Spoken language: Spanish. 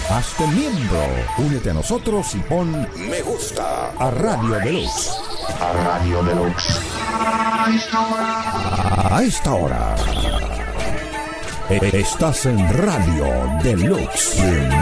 Hazte miembro, únete a nosotros y pon me gusta a Radio Deluxe. A Radio Deluxe. A esta hora. Estás en Radio Deluxe.